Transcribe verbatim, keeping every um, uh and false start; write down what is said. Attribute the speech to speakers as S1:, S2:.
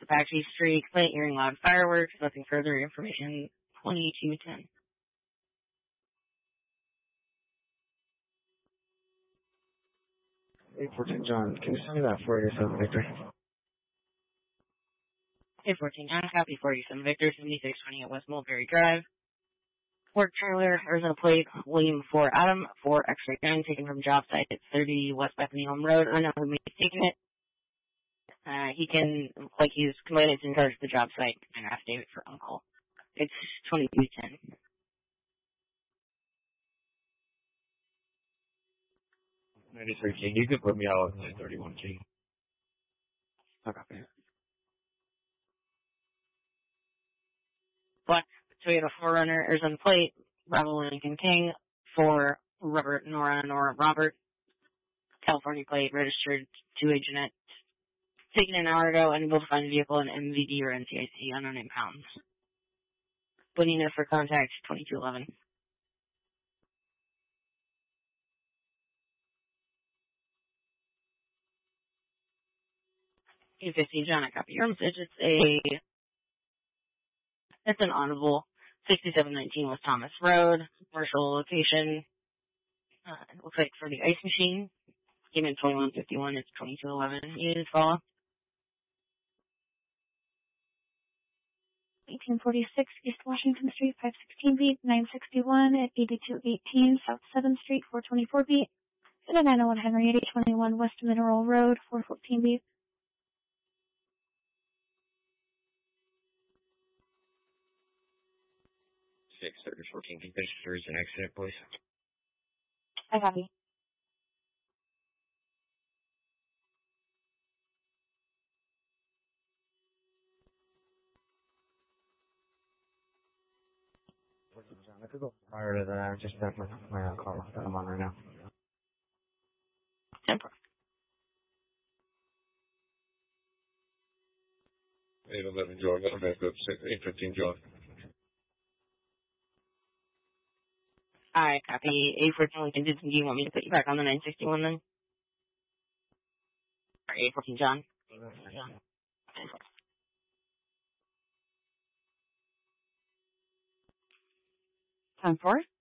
S1: Apache Street, Clint, hearing loud fireworks, nothing further information, twenty-two ten.
S2: eight fourteen John, can you send me that four eighty-seven Victor?
S1: eight fourteen John, copy four eighty-seven Victor, seventy-six twenty at West Mulberry Drive. Work trailer, Arizona plate, William four Adam, four X-ray gun, taken from job site at thirty West Bethany Home Road. Unknown who may have taken it. Uh, he can, like he's committed in charge of the job site, and affidavit for on-call. It's twenty-two ten.
S2: ninety-three King, you could put me out at thirty-one King.
S1: Okay. Black Toyota four runner, Arizona plate, Bravo Lincoln King, for Robert Nora Nora Robert, California plate, registered to a Jeanette, taken an hour ago, unable to find the vehicle in M V D or N C I C, unknown in pounds. Bonina for contact, twenty-two eleven. eight fifteen John, I copy your message. It's a, it's an audible, sixty-seven nineteen West Thomas Road, commercial location. Uh, it looks like for the ice machine. Came in twenty-one fifty-one, it's twenty-two eleven. You need to follow.
S3: eighteen forty-six East Washington Street, five sixteen beat, nine sixty-one at eighty-two eighteen South seventh Street, four twenty-four beat, and a nine oh one Henry at eight twenty-one West Mineral Road, four fourteen beat.
S2: six thirty fourteen King, there is an accident, please.
S3: I copy.
S2: John, I could go prior to that. I just got my, my uh, call that I'm on right now.
S1: Temper.
S4: eight eleven John, got back up, eight fifteen John.
S1: I copy. eight fourteen Lincoln, do you want me to put you back on the nine sixty-one then? Or eight fourteen John? John. ten four?